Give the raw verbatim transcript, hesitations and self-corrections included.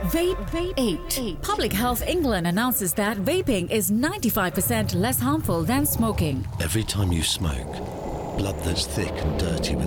Vape, vape, eight. Public Health England announces that vaping is ninety-five percent less harmful than smoking. Every time you smoke, blood that's thick and dirty with